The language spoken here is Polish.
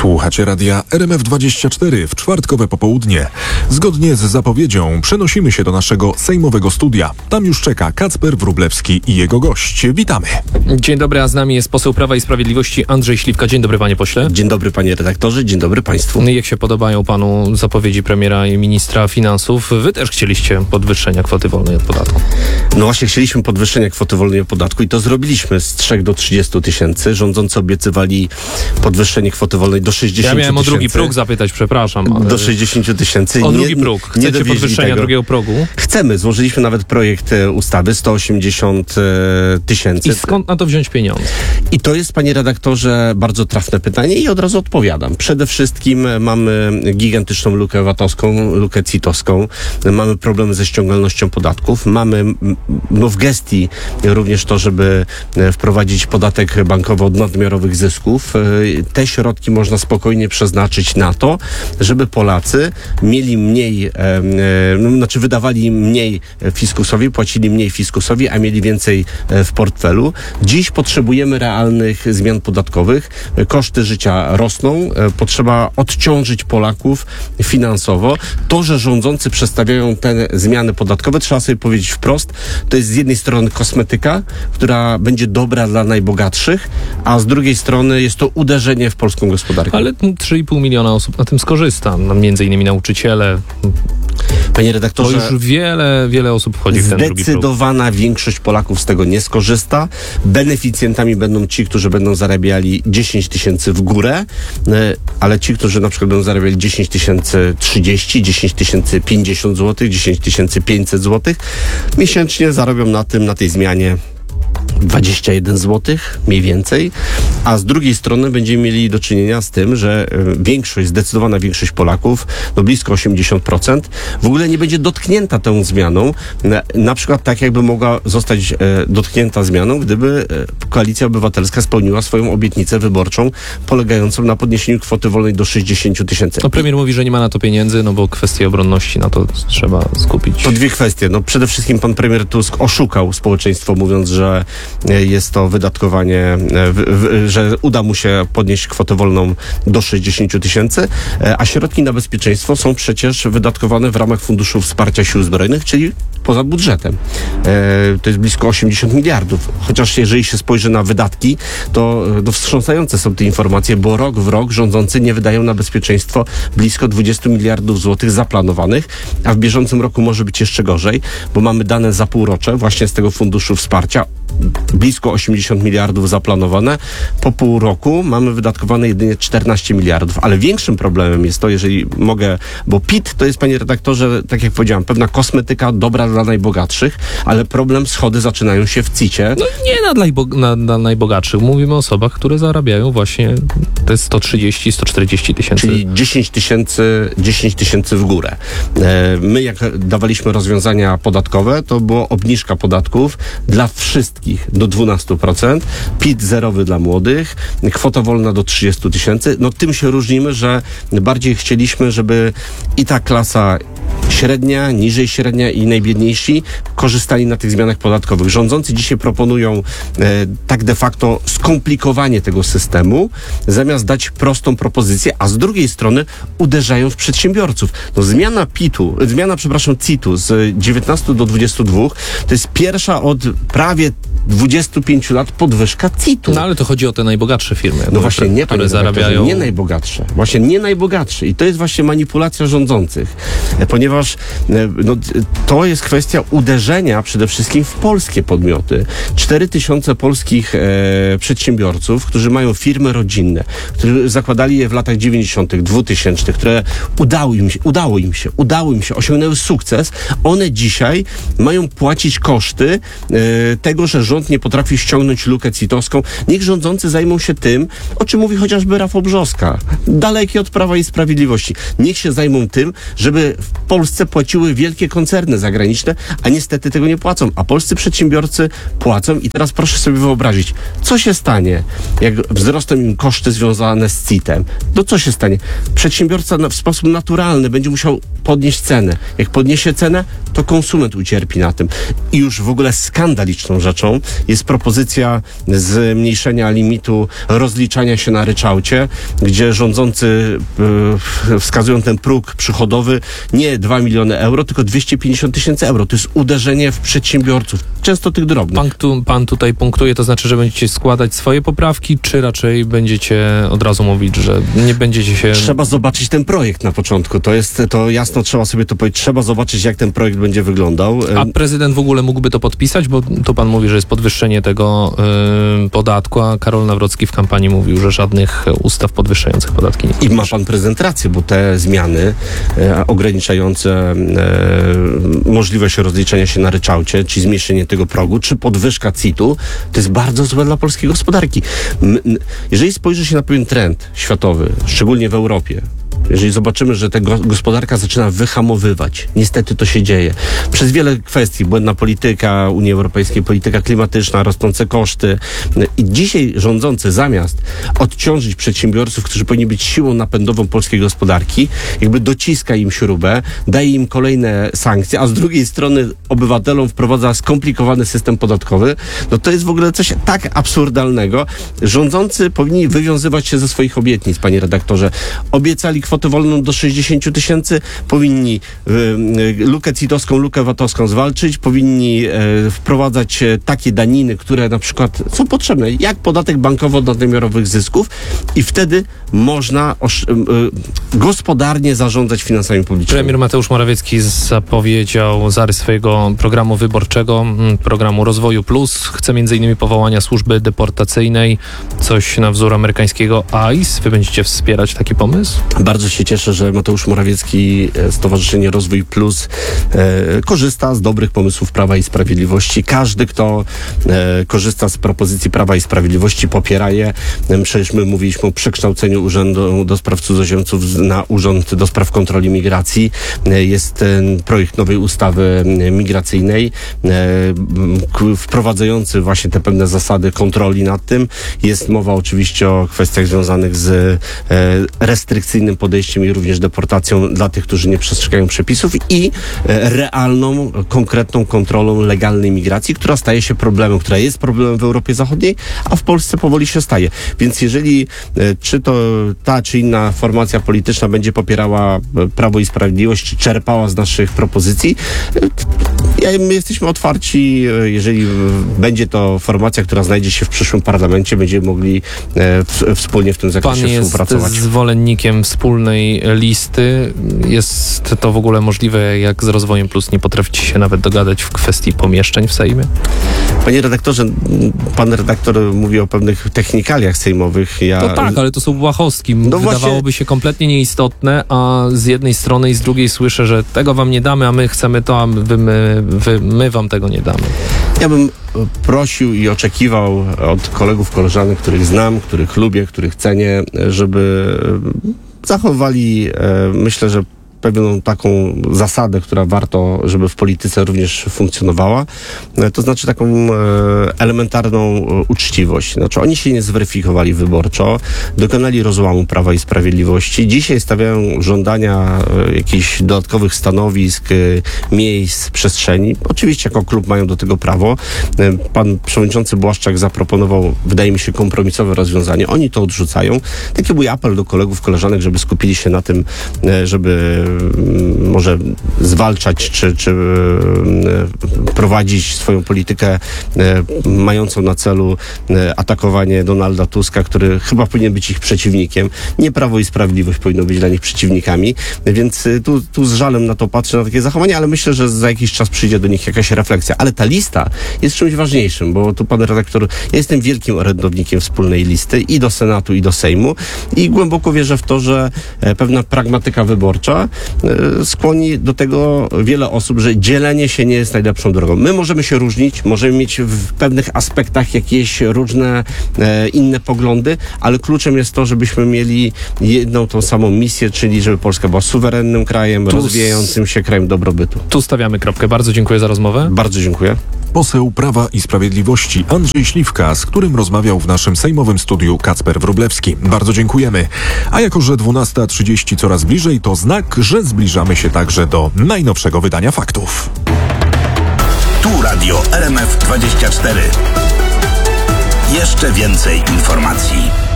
Słuchacie radia RMF24 w czwartkowe popołudnie. Zgodnie z zapowiedzią przenosimy się do naszego sejmowego studia. Tam już czeka Kacper Wróblewski i jego gość. Witamy. Dzień dobry, a z nami jest poseł Prawa i Sprawiedliwości Andrzej Śliwka. Dzień dobry, panie pośle. Dzień dobry, panie redaktorze, dzień dobry państwu. Jak się podobają panu zapowiedzi premiera i ministra finansów? Wy też chcieliście podwyższenia kwoty wolnej od podatku. No właśnie, chcieliśmy podwyższenia kwoty wolnej od podatku i to zrobiliśmy z 3 do 30 tysięcy. Rządzący obiecywali podwyższenie kwoty wolnej do 60 tysięcy. Ja miałem o drugi próg zapytać, przepraszam. Ale... Do 60 tysięcy. O drugi próg. Chcecie podwyższenia drugiego progu? Chcemy. Złożyliśmy nawet projekt ustawy 180 tysięcy. I skąd na to wziąć pieniądze? I to jest, panie redaktorze, bardzo trafne pytanie i od razu odpowiadam. Przede wszystkim mamy gigantyczną lukę VAT-owską, lukę CIT-owską. Mamy problemy ze ściągalnością podatków. Mamy w gestii również to, żeby wprowadzić podatek bankowy od nadmiarowych zysków. Te środki można spokojnie przeznaczyć na to, żeby Polacy mieli mniej, wydawali mniej fiskusowi, płacili mniej fiskusowi, a mieli więcej w portfelu. Dziś potrzebujemy realnych zmian podatkowych. Koszty życia rosną. Potrzeba odciążyć Polaków finansowo. To, że rządzący przedstawiają te zmiany podatkowe, trzeba sobie powiedzieć wprost, to jest z jednej strony kosmetyka, która będzie dobra dla najbogatszych, a z drugiej strony jest to uderzenie w polską gospodarkę. Ale 3,5 miliona osób na tym skorzysta. Między innymi nauczyciele. Panie redaktorze, bo już wiele osób wchodzi w ten drugi próg. Zdecydowana większość Polaków z tego nie skorzysta. Beneficjentami będą ci, którzy będą zarabiali 10 tysięcy w górę, ale ci, którzy na przykład będą zarabiali 10 tysięcy 30, 10 tysięcy 50 zł, 10 tysięcy 500 zł, miesięcznie zarobią na tej zmianie 21 zł, mniej więcej, a z drugiej strony będziemy mieli do czynienia z tym, że zdecydowana większość Polaków, blisko 80%, w ogóle nie będzie dotknięta tą zmianą, na przykład tak jakby mogła zostać dotknięta zmianą, gdyby Koalicja Obywatelska spełniła swoją obietnicę wyborczą, polegającą na podniesieniu kwoty wolnej do 60 tysięcy. No premier mówi, że nie ma na to pieniędzy, bo kwestie obronności na to trzeba skupić. To dwie kwestie. Przede wszystkim pan premier Tusk oszukał społeczeństwo, mówiąc, że jest to wydatkowanie, że uda mu się podnieść kwotę wolną do 60 tysięcy, a środki na bezpieczeństwo są przecież wydatkowane w ramach Funduszu Wsparcia Sił Zbrojnych, czyli poza budżetem. To jest blisko 80 miliardów. Chociaż jeżeli się spojrzy na wydatki, to wstrząsające są te informacje, bo rok w rok rządzący nie wydają na bezpieczeństwo blisko 20 miliardów złotych zaplanowanych, a w bieżącym roku może być jeszcze gorzej, bo mamy dane za półrocze właśnie z tego Funduszu Wsparcia. Blisko 80 miliardów zaplanowane. Po pół roku mamy wydatkowane jedynie 14 miliardów. Ale większym problemem jest to, jeżeli mogę, bo PIT to jest, panie redaktorze, tak jak powiedziałem, pewna kosmetyka dobra dla najbogatszych, ale schody zaczynają się w CIT-cie. Nie dla najbogatszych. Mówimy o osobach, które zarabiają właśnie te 130-140 tysięcy. Czyli 10 tysięcy w górę. My jak dawaliśmy rozwiązania podatkowe, to było obniżka podatków dla wszystkich do 12%, PIT zerowy dla młodych, kwota wolna do 30 tysięcy. Tym się różnimy, że bardziej chcieliśmy, żeby i ta klasa średnia, niżej średnia i najbiedniejsi korzystali na tych zmianach podatkowych. Rządzący dzisiaj proponują tak de facto skomplikowanie tego systemu, zamiast dać prostą propozycję, a z drugiej strony uderzają w przedsiębiorców. Zmiana CIT-u z 19 do 22 to jest pierwsza od prawie 25 lat podwyżka CIT-u. Ale to chodzi o te najbogatsze firmy. Właśnie nie, które zarabiają... nie najbogatsze. Właśnie nie najbogatsze. I to jest właśnie manipulacja rządzących. Ponieważ to jest kwestia uderzenia przede wszystkim w polskie podmioty. 4000 polskich przedsiębiorców, którzy mają firmy rodzinne, którzy zakładali je w latach 90., 2000, które udało im się, osiągnęły sukces. One dzisiaj mają płacić koszty tego, że rząd nie potrafi ściągnąć lukę CIT-owską. Niech rządzący zajmą się tym, o czym mówi chociażby Rafał Brzoska, daleki od Prawa i Sprawiedliwości. Niech się zajmą tym, żeby w Polsce płaciły wielkie koncerny zagraniczne, a niestety tego nie płacą. A polscy przedsiębiorcy płacą i teraz proszę sobie wyobrazić, co się stanie, jak wzrosną im koszty związane z CIT-em. Co się stanie? Przedsiębiorca w sposób naturalny będzie musiał podnieść cenę. Jak podniesie cenę, to konsument ucierpi na tym. I już w ogóle skandaliczną rzeczą jest propozycja zmniejszenia limitu rozliczania się na ryczałcie, gdzie rządzący wskazują ten próg przychodowy nie 2 miliony euro, tylko 250 tysięcy euro. To jest uderzenie w przedsiębiorców, często tych drobnych. Pan tutaj punktuje, to znaczy, że będziecie składać swoje poprawki, czy raczej będziecie od razu mówić, że nie będziecie się... Trzeba zobaczyć ten projekt na początku. To jasno trzeba sobie to powiedzieć. Trzeba zobaczyć, jak ten projekt będzie wyglądał. A prezydent w ogóle mógłby to podpisać? Bo to pan mówi, że jest podwyższenie tego podatku, a Karol Nawrocki w kampanii mówił, że żadnych ustaw podwyższających podatki nie I ma pan prezydent rację, bo te zmiany ograniczające możliwość rozliczenia się na ryczałcie, czy zmniejszenie tego progu, czy podwyżka CIT-u, to jest bardzo złe dla polskiej gospodarki. Jeżeli spojrzy się na pewien trend światowy, szczególnie w Europie, jeżeli zobaczymy, że ta gospodarka zaczyna wyhamowywać, niestety to się dzieje, przez wiele kwestii, błędna polityka Unii Europejskiej, polityka klimatyczna, rosnące koszty i dzisiaj rządzący zamiast odciążyć przedsiębiorców, którzy powinni być siłą napędową polskiej gospodarki, jakby dociska im śrubę, daje im kolejne sankcje, a z drugiej strony obywatelom wprowadza skomplikowany system podatkowy, no to jest w ogóle coś tak absurdalnego. Rządzący powinni wywiązywać się ze swoich obietnic, panie redaktorze. Obiecali kwotę wolną do 60 tysięcy, powinni lukę CIT-owską, lukę VAT-owską zwalczyć, powinni wprowadzać takie daniny, które na przykład są potrzebne, jak podatek bankowy od nadmiarowych zysków i wtedy można gospodarnie zarządzać finansami publicznymi. Premier Mateusz Morawiecki zapowiedział zarys swojego programu wyborczego, programu Rozwoju Plus. Chce m.in. powołania służby deportacyjnej, coś na wzór amerykańskiego ICE. Wy będziecie wspierać taki pomysł? Bardzo się cieszę, że Mateusz Morawiecki, Stowarzyszenie Rozwój Plus korzysta z dobrych pomysłów Prawa i Sprawiedliwości. Każdy, kto korzysta z propozycji Prawa i Sprawiedliwości, popiera je. Przecież my mówiliśmy o przekształceniu Urzędu do Spraw Cudzoziemców na Urząd do Spraw Kontroli Migracji. Jest projekt nowej ustawy migracyjnej, wprowadzający właśnie te pewne zasady kontroli nad tym. Jest mowa oczywiście o kwestiach związanych z restrykcyjnym podejściem i również deportacją dla tych, którzy nie przestrzegają przepisów i realną, konkretną kontrolą legalnej migracji, która staje się problemem, która jest problemem w Europie Zachodniej, a w Polsce powoli się staje. Więc jeżeli czy to ta, czy inna formacja polityczna będzie popierała Prawo i Sprawiedliwość, czy czerpała z naszych propozycji, my jesteśmy otwarci, jeżeli będzie to formacja, która znajdzie się w przyszłym parlamencie, będziemy mogli wspólnie w tym zakresie współpracować. Pan jest zwolennikiem wspólnej listy. Jest to w ogóle możliwe, jak z Rozwojem Plus nie potraficie się nawet dogadać w kwestii pomieszczeń w Sejmie? Panie redaktorze, pan redaktor mówi o pewnych technikaliach sejmowych. To tak, ale to są błahostki. No Wydawałoby się kompletnie nieistotne, a z jednej strony i z drugiej słyszę, że tego wam nie damy, a my chcemy to, a my wam tego nie damy. Ja bym prosił i oczekiwał od kolegów, koleżanek, których znam, których lubię, których cenię, żeby zachowali, myślę, że pewną taką zasadę, która warto, żeby w polityce również funkcjonowała, to znaczy taką elementarną uczciwość. Znaczy oni się nie zweryfikowali wyborczo, dokonali rozłamu Prawa i Sprawiedliwości. Dzisiaj stawiają żądania jakichś dodatkowych stanowisk, miejsc, przestrzeni. Oczywiście jako klub mają do tego prawo. Pan przewodniczący Błaszczak zaproponował, wydaje mi się, kompromisowe rozwiązanie. Oni to odrzucają. Taki mój apel do kolegów, koleżanek, żeby skupili się na tym, żeby może zwalczać czy prowadzić swoją politykę mającą na celu atakowanie Donalda Tuska, który chyba powinien być ich przeciwnikiem. Nie Prawo i Sprawiedliwość powinno być dla nich przeciwnikami, więc tu z żalem na to patrzę, na takie zachowania, ale myślę, że za jakiś czas przyjdzie do nich jakaś refleksja. Ale ta lista jest czymś ważniejszym, bo tu pan redaktor, ja jestem wielkim orędownikiem wspólnej listy i do Senatu, i do Sejmu i głęboko wierzę w to, że pewna pragmatyka wyborcza skłoni do tego wiele osób, że dzielenie się nie jest najlepszą drogą. My możemy się różnić, możemy mieć w pewnych aspektach jakieś różne inne poglądy, ale kluczem jest to, żebyśmy mieli jedną tą samą misję, czyli żeby Polska była suwerennym krajem, rozwijającym się krajem dobrobytu. Tu stawiamy kropkę. Bardzo dziękuję za rozmowę. Bardzo dziękuję. Poseł Prawa i Sprawiedliwości Andrzej Śliwka, z którym rozmawiał w naszym sejmowym studiu Kacper Wróblewski. Bardzo dziękujemy. A jako że 12:30 coraz bliżej, to znak, że zbliżamy się także do najnowszego wydania faktów. Tu radio RMF24. Jeszcze więcej informacji.